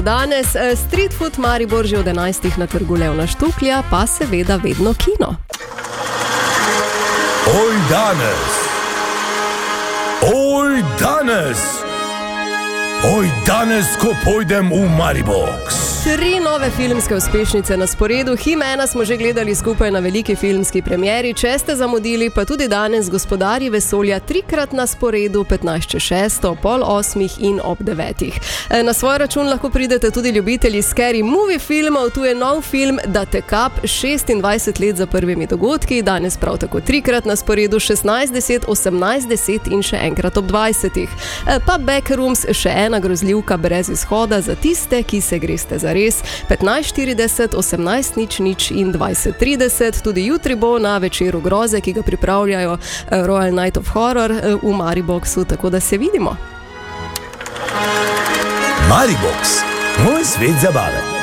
Danes Street Food Maribor že od 11. na trgu Levna Štuklja, pa seveda vedno kino. Oj danes! Oj danes! Oj danes, ko pojdem v Maribox! 3 nove filmske uspešnice na sporedu. Himena smo že gledali skupaj na veliki filmski premieri. Če ste zamudili, pa tudi danes Gospodarji vesolja 3-krat na sporedu, 15.6, pol 8 in ob 9. Na svoj račun lahko pridete tudi ljubitelji scary movie filmov. Tu je nov film Da te kap, 26 let za prvimi dogodki. Danes prav tako 3-krat na sporedu, 16.10, 18.10 in še enkrat ob 20. Pa Backrooms, še ena grozljivka brez izhoda za tiste, ki se greste za res, 15.40, 18.00 in 20.30. Tudi jutri bo na večeru groze, ki ga pripravljajo Royal Night of Horror v Mariboxu, tako da se vidimo. Maribox, moj svet zabave.